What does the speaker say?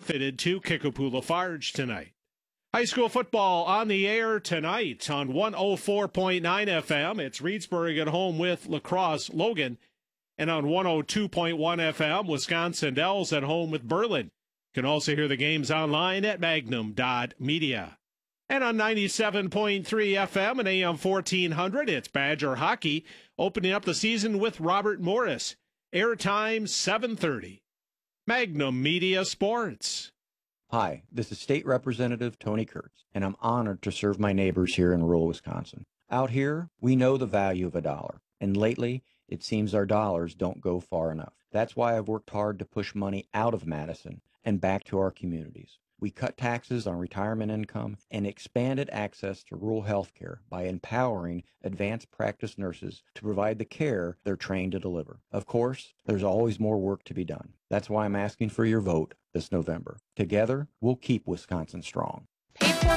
outfitted to Kickapoo Lafarge tonight. High school football on the air tonight on 104.9 FM. It's Reedsburg at home with La Crosse Logan. And on 102.1 FM, Wisconsin Dells at home with Berlin. You can also hear the games online at magnum.media. And on 97.3 FM and AM 1400, it's Badger Hockey, opening up the season with Robert Morris. Airtime 7:30. Magnum Media Sports. Hi, this is State Representative Tony Kurtz, and I'm honored to serve my neighbors here in rural Wisconsin. Out here, we know the value of a dollar, and lately, it seems our dollars don't go far enough. That's why I've worked hard to push money out of Madison and back to our communities. We cut taxes on retirement income and expanded access to rural health care by empowering advanced practice nurses to provide the care they're trained to deliver. Of course, there's always more work to be done. That's why I'm asking for your vote this November. Together, we'll keep Wisconsin strong.